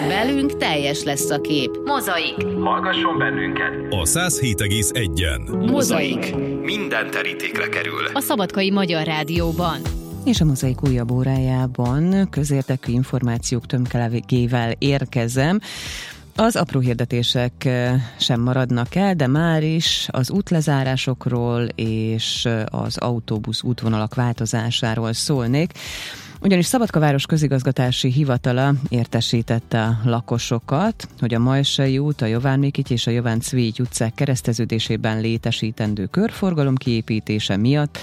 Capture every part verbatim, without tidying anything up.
Velünk teljes lesz a kép. Mozaik. Hallgasson bennünket a száz hét egész egyen. Mozaik. Minden terítékre kerül. A Szabadkai Magyar Rádióban. És a Mozaik újabb órájában közértekű információk tömkelegével érkezem. Az apró hirdetések sem maradnak el, de már is az útlezárásokról és az autóbusz útvonalak változásáról szólnék. Ugyanis Szabadkaváros közigazgatási hivatala értesítette a lakosokat, hogy a Majsai út, a Jován Mikity és a Jován Cvigy utcák kereszteződésében létesítendő körforgalom kiépítése miatt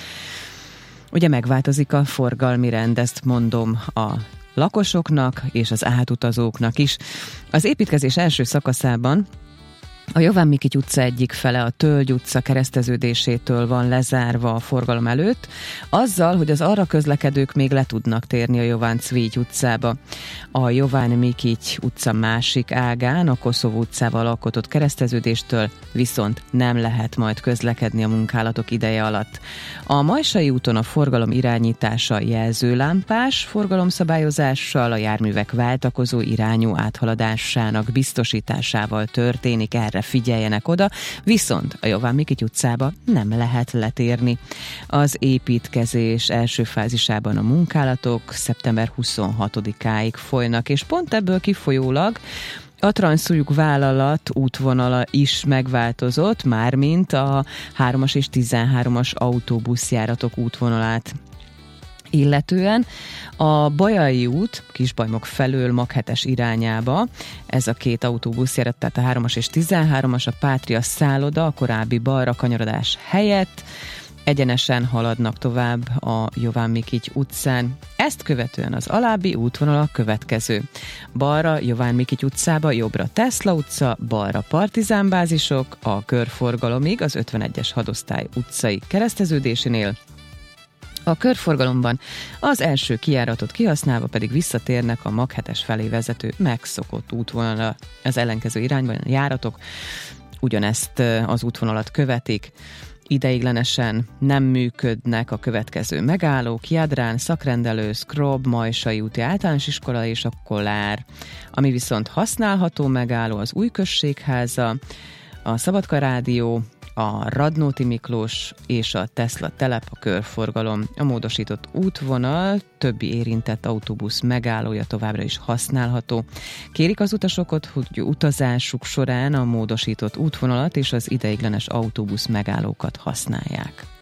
ugye megváltozik a forgalmi rend, ezt mondom a lakosoknak és az átutazóknak is. Az építkezés első szakaszában a Jován Mikity utca egyik fele a Tölgy utca kereszteződésétől van lezárva a forgalom előtt, azzal, hogy az arra közlekedők még le tudnak térni a Jován Cvigy utcába. A Jován Mikity utca másik ágán, a Koszovó utcával alkotott kereszteződéstől viszont nem lehet majd közlekedni a munkálatok ideje alatt. A Majsai úton a forgalom irányítása jelzőlámpás forgalomszabályozással, a járművek váltakozó irányú áthaladásának biztosításával történik, erre figyeljenek oda, viszont a Jován Mikity utcába nem lehet letérni. Az építkezés első fázisában a munkálatok szeptember huszonhatodikáig folynak, és pont ebből kifolyólag a Transzúlyuk vállalat útvonala is megváltozott, mármint a hármas és tizenhármas autóbuszjáratok útvonalát illetően. A Bajai út Kisbajmok felől Maghetes irányába, ez a két autóbuszjárat, tehát a hármas és tizenhármas, a Pátria szálloda a korábbi balra kanyarodás helyett egyenesen haladnak tovább a Jován Mikity utcán. Ezt követően az alábbi útvonal a következő. Balra Jován Mikity utcába, jobbra Tesla utca, balra partizánbázisok, a körforgalomig az ötvenegyes hadosztály utcai kereszteződésénél. A körforgalomban az első kijáratot kihasználva pedig visszatérnek a Maghetes felé vezető megszokott útvonalra. Az ellenkező irányban a járatok ugyanezt az útvonalat követik. Ideiglenesen nem működnek a következő megállók: Jadrán, Szakrendelő, Szkrob, Majsai úti általános iskola és a Kolár. Ami viszont használható megálló az Új Községháza, a Szabadka Rádió, a Radnóti Miklós és a Tesla telep, a körforgalom. A módosított útvonal többi érintett autóbusz megállója továbbra is használható. Kérik az utasokat, hogy utazásuk során a módosított útvonalat és az ideiglenes autóbusz megállókat használják.